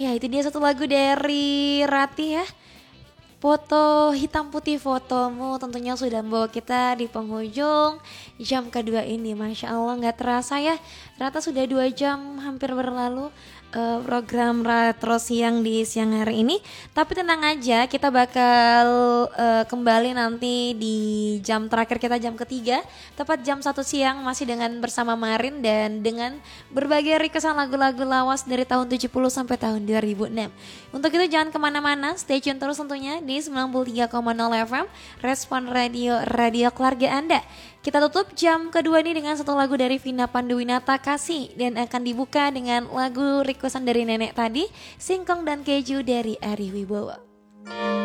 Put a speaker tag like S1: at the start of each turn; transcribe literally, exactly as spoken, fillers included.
S1: Ya itu dia satu lagu dari Rati ya. Foto hitam putih fotomu tentunya sudah membawa kita di penghujung jam kedua ini. Masya Allah gak terasa ya, ternyata sudah dua jam hampir berlalu uh, program Retro Siang di siang hari ini. Tapi tenang aja, kita bakal uh, kembali nanti di jam terakhir kita, jam ketiga, tepat jam satu siang masih dengan bersama Marin dan dengan berbagai requestan lagu-lagu lawas dari tahun tujuh puluh sampai tahun dua ribu enam. Untuk itu jangan kemana-mana, stay tune terus tentunya di sembilan puluh tiga koma nol F M Respon Radio, radio keluarga Anda. Kita tutup jam kedua ini dengan satu lagu dari Vina Panduwinata, Kasih, dan akan dibuka dengan lagu requestan dari nenek tadi, Singkong dan Keju dari Ari Wibowo.